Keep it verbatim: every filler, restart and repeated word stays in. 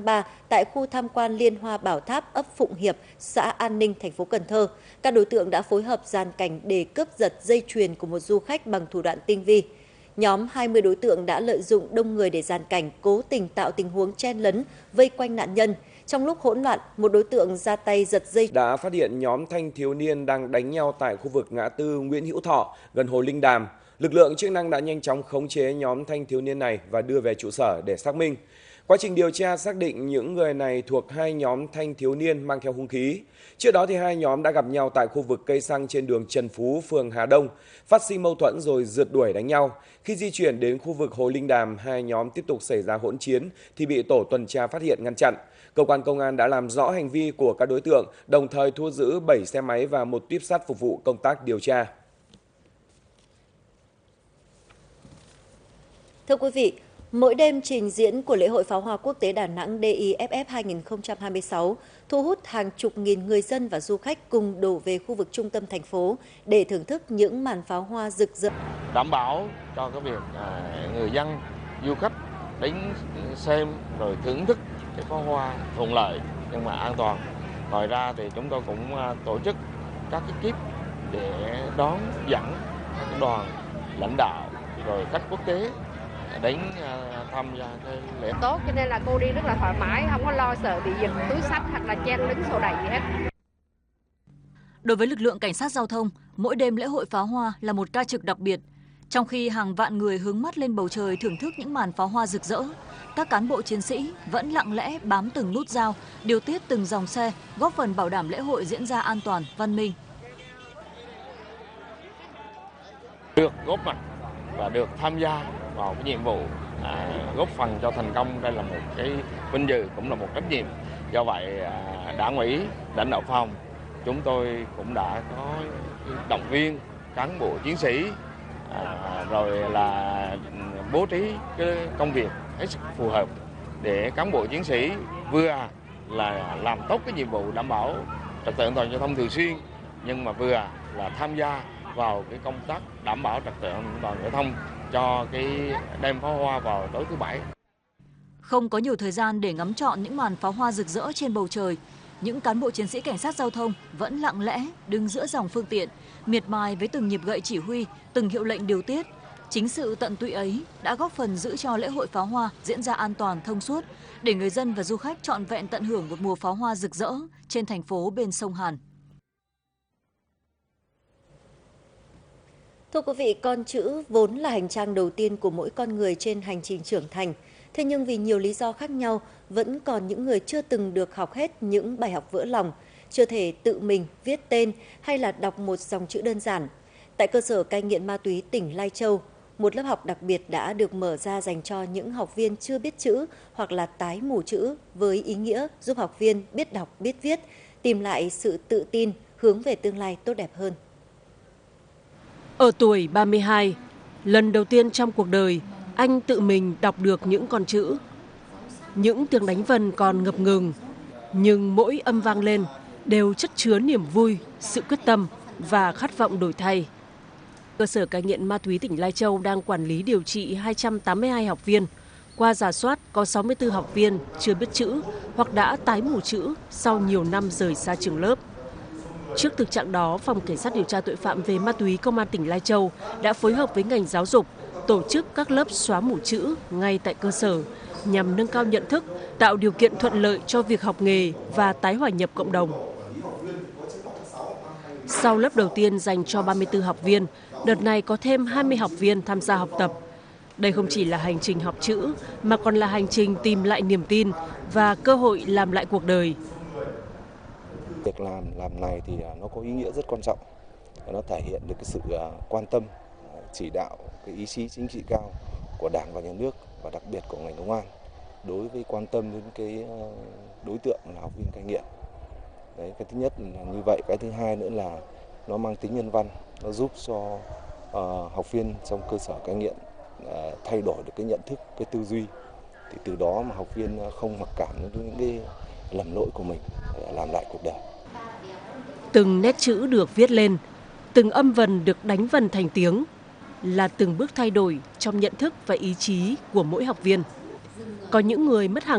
tháng ba tại khu tham quan Liên Hoa Bảo Tháp, ấp Phụng Hiệp, xã An Ninh, thành phố Cần Thơ. Các đối tượng đã phối hợp dàn cảnh để cướp giật dây chuyền của một du khách bằng thủ đoạn tinh vi. Nhóm hai mươi đối tượng đã lợi dụng đông người để dàn cảnh, cố tình tạo tình huống chen lấn, vây quanh nạn nhân. Trong lúc hỗn loạn, một đối tượng ra tay giật dây đã phát hiện nhóm thanh thiếu niên đang đánh nhau tại khu vực ngã tư Nguyễn Hữu Thọ, gần hồ Linh Đàm. Lực lượng chức năng đã nhanh chóng khống chế nhóm thanh thiếu niên này và đưa về trụ sở để xác minh. Quá trình điều tra xác định những người này thuộc hai nhóm thanh thiếu niên mang theo hung khí. Trước đó thì hai nhóm đã gặp nhau tại khu vực cây xăng trên đường Trần Phú, phường Hà Đông, phát sinh mâu thuẫn rồi rượt đuổi đánh nhau. Khi di chuyển đến khu vực hồ Linh Đàm, hai nhóm tiếp tục xảy ra hỗn chiến thì bị tổ tuần tra phát hiện ngăn chặn. Cơ quan công an đã làm rõ hành vi của các đối tượng, đồng thời thu giữ bảy xe máy và một tuyếp sắt phục vụ công tác điều tra. Thưa quý vị, mỗi đêm trình diễn của lễ hội pháo hoa quốc tế Đà Nẵng đê i ép ép hai không hai sáu thu hút hàng chục nghìn người dân và du khách cùng đổ về khu vực trung tâm thành phố để thưởng thức những màn pháo hoa rực rỡ. Đảm bảo cho cái việc à, người dân, du khách đến xem rồi thưởng thức cái pháo hoa thuận lợi nhưng mà an toàn. Ngoài ra thì chúng tôi cũng à, tổ chức các cái kíp để đón dẫn các đoàn lãnh đạo rồi khách quốc tế đến uh, tham gia cái lễ tốt, cho nên là cô đi rất là thoải mái, không có lo sợ bị giật túi xách hoặc là chen lấn xô đẩy gì hết. Đối với lực lượng cảnh sát giao thông, mỗi đêm lễ hội pháo hoa là một ca trực đặc biệt. Trong khi hàng vạn người hướng mắt lên bầu trời thưởng thức những màn pháo hoa rực rỡ, các cán bộ chiến sĩ vẫn lặng lẽ bám từng nút giao, điều tiết từng dòng xe, góp phần bảo đảm lễ hội diễn ra an toàn, văn minh. Được góp mặt và được tham gia vào cái nhiệm vụ à, góp phần cho thành công, đây là một cái vinh dự, cũng là một trách nhiệm. Do vậy à, Đảng ủy, lãnh đạo phòng chúng tôi cũng đã có động viên cán bộ chiến sĩ à, rồi là bố trí cái công việc hết sức phù hợp để cán bộ chiến sĩ vừa là làm tốt cái nhiệm vụ đảm bảo trật tự an toàn giao thông thường xuyên, nhưng mà vừa là tham gia vào cái công tác đảm bảo trật tự an toàn giao thông cho cái đêm pháo hoa vào tối thứ Bảy. Không có nhiều thời gian để ngắm trọn những màn pháo hoa rực rỡ trên bầu trời, những cán bộ chiến sĩ cảnh sát giao thông vẫn lặng lẽ đứng giữa dòng phương tiện, miệt mài với từng nhịp gậy chỉ huy, từng hiệu lệnh điều tiết. Chính sự tận tụy ấy đã góp phần giữ cho lễ hội pháo hoa diễn ra an toàn, thông suốt, để người dân và du khách trọn vẹn tận hưởng một mùa pháo hoa rực rỡ trên thành phố bên sông Hàn. Thưa quý vị, con chữ vốn là hành trang đầu tiên của mỗi con người trên hành trình trưởng thành. Thế nhưng vì nhiều lý do khác nhau, vẫn còn những người chưa từng được học hết những bài học vỡ lòng, chưa thể tự mình viết tên hay là đọc một dòng chữ đơn giản. Tại cơ sở cai nghiện ma túy tỉnh Lai Châu, một lớp học đặc biệt đã được mở ra dành cho những học viên chưa biết chữ hoặc là tái mù chữ, với ý nghĩa giúp học viên biết đọc, biết viết, tìm lại sự tự tin, hướng về tương lai tốt đẹp hơn. Ở tuổi ba mươi hai, lần đầu tiên trong cuộc đời, anh tự mình đọc được những con chữ. Những tiếng đánh vần còn ngập ngừng, nhưng mỗi âm vang lên đều chất chứa niềm vui, sự quyết tâm và khát vọng đổi thay. Cơ sở cai nghiện ma túy tỉnh Lai Châu đang quản lý điều trị hai trăm tám mươi hai học viên. Qua rà soát, có sáu mươi tư học viên chưa biết chữ hoặc đã tái mù chữ sau nhiều năm rời xa trường lớp. Trước thực trạng đó, Phòng Cảnh sát điều tra tội phạm về ma túy Công an tỉnh Lai Châu đã phối hợp với ngành giáo dục tổ chức các lớp xóa mù chữ ngay tại cơ sở nhằm nâng cao nhận thức, tạo điều kiện thuận lợi cho việc học nghề và tái hòa nhập cộng đồng. Sau lớp đầu tiên dành cho ba mươi tư học viên, đợt này có thêm hai mươi học viên tham gia học tập. Đây không chỉ là hành trình học chữ mà còn là hành trình tìm lại niềm tin và cơ hội làm lại cuộc đời. Việc làm làm này thì nó có ý nghĩa rất quan trọng, nó thể hiện được cái sự quan tâm, chỉ đạo, cái ý chí chính trị cao của Đảng và Nhà nước và đặc biệt của ngành công an đối với quan tâm đến cái đối tượng là học viên cai nghiện. Đấy, cái thứ nhất là như vậy, cái thứ hai nữa là nó mang tính nhân văn, nó giúp cho uh, học viên trong cơ sở cai nghiện uh, thay đổi được cái nhận thức, cái tư duy, thì từ đó mà học viên không mặc cảm với những cái lầm lỗi của mình để làm lại cuộc đời. Từng nét chữ được viết lên, từng âm vần được đánh vần thành tiếng là từng bước thay đổi trong nhận thức và ý chí của mỗi học viên. Có những người mất hàng